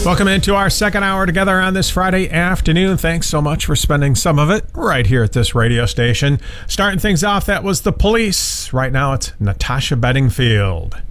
Welcome into our second hour together on this Friday afternoon. Thanks so much for spending some of it right here at this radio station. Starting things off, that was The Police. Right now it's Natasha Bedingfield.